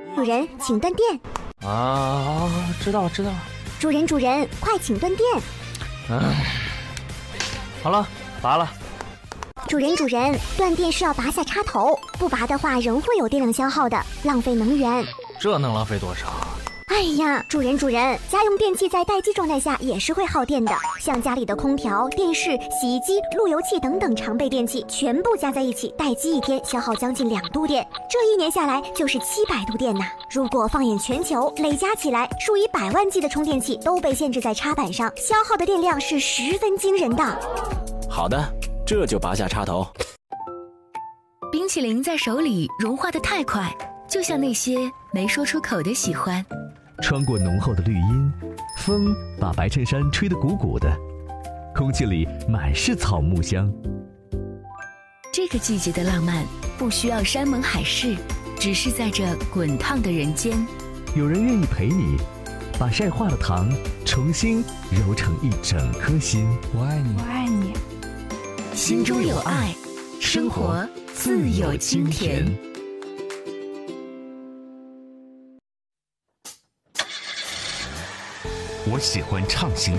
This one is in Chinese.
主人，请断电。 知道了。 主人，快请断电。 好了，拔了。 主人，断电是要拔下插头，不拔的话仍会有电量消耗的，浪费能源。 这能浪费多少？ 哎呀，主人，家用电器在待机状态下也是会耗电的，像家里的空调、电视、洗衣机、路由器等等常备电器，全部加在一起，待机1天消耗将近2度电，这1年下来就是700度电呐。如果放眼全球，累加起来，数以百万计的充电器都被限制在插板上，消耗的电量是十分惊人的。 好的，这就拔下插头。 冰淇淋在手里融化得太快，就像那些没说出口的喜欢。 穿过浓厚的绿荫，风把白衬衫吹得鼓鼓的，空气里满是草木香。 这个季节的浪漫不需要山盟海誓，只是在这滚烫的人间， 有人愿意陪你，把晒化的糖重新揉成一整颗心。 我爱你， 我爱你。 心中有爱，生活自有清甜。 我喜欢畅行